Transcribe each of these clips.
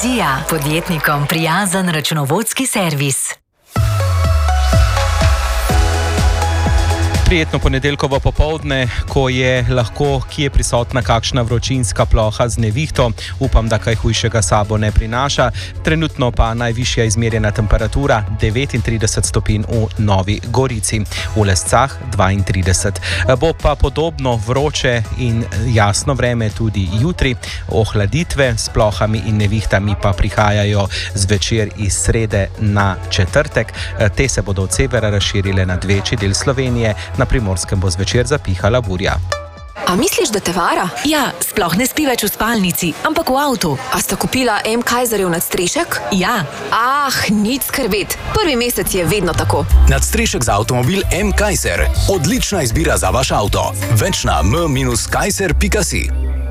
Vizija, podjetnikom prijazen računovodski servis. Prijetno ponedeljkovo popoldne, ko je lahko kje prisotna kakšna vročinska ploha z nevihto. Upam, da kaj hujšega sabo ne prinaša. Trenutno pa najvišja izmerjena temperatura 39 stopinj v Novi Gorici, v Lescah 32. Bo pa podobno vroče in jasno vreme tudi jutri. Ohladitve s plohami in nevihtami pa prihajajo zvečer iz srede na četrtek. Te se bodo od severa razširile nad večji del Slovenije. Na Primorskem bo zvečer zapihala burja. A misliš, da te vara? Ja, sploh ne spi več v spalnici, ampak v avtu. A sta kupila M. Kaiserjev nadstrešek? Ja. Nič skrbeti. Prvi mesec je vedno tako. Nadstrešek za avtomobil M. Kaiser. Odlična izbira za vaš avto. Več na m-kaiser.si.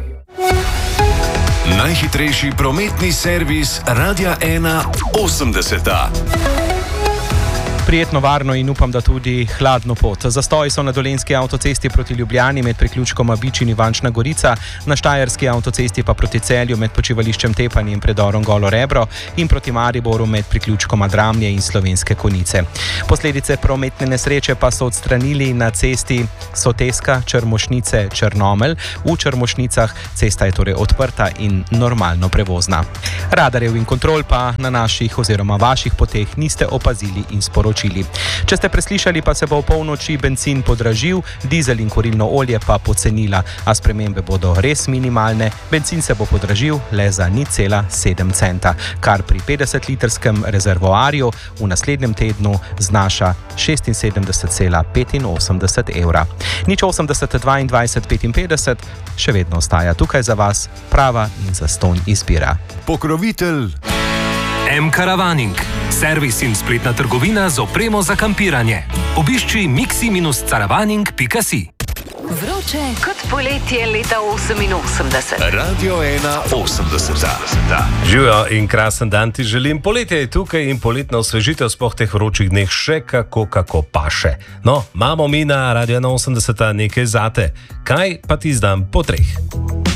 Najhitrejši prometni servis Radia 1 80. Prijetno, varno in upam, da tudi hladno pot. Zastoji so na dolenjski avtocesti proti Ljubljani med priključkoma Bičin in Ivančna Gorica, na štajerski avtocesti pa proti Celju med počivališčem Tepanje in predorom Golo Rebro in proti Mariboru med priključkoma Dramlje in Slovenske Konjice. Posledice prometne nesreče pa so odstranili na cesti Soteska, Črmošnice, Črnomelj. V Črmošnicah cesta je torej odprta in normalno prevozna. Radarjev in kontrol pa na naših oziroma vaših poteh niste opazili in sporočili. Če ste preslišali, pa se bo v polnoči bencin podražil, dizel in kurilno olje pa pocenila, a spremembe bodo res minimalne. Bencin se bo podražil le za 0,7 centa, kar pri 50-litrskem rezervoarju v naslednjem tednu znaša 76,85 evra. 080 22 55 še vedno ostaja tukaj za vas, prava in zastonj izbira. Pokrovitelj M-Caravaning, servis in spletna trgovina z opremo za kampiranje. Obišči mixi-caravaning.si. Vroče kot poletje leta 88. Radio 1 80. Živijo in krasen dan ti želim. Poletje je tukaj in poletna osvežitev sploh teh vročih dneh še kako paše. No, imamo mi na Radio 1 80 nekaj zate. Kaj pa ti zdam po 3?